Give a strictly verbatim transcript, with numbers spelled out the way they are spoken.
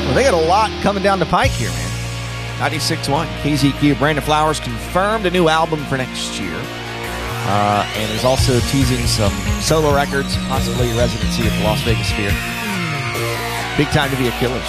Well, they got a lot coming down the pike here, man. ninety-six point one K Z Q. Brandon Flowers confirmed a new album for next year. Uh, and is also teasing some solo records, possibly residency at the Las Vegas Sphere. Big time to be a Killers